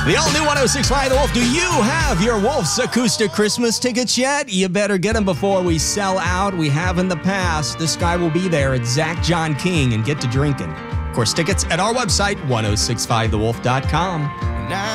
The all-new 106.5 The Wolf. Do you have your Wolf's Acoustic Christmas tickets yet? You better get them before we sell out. We have in the past. This guy will be there at Zach John King and get to drinking. Of course, tickets at our website, 1065thewolf.com.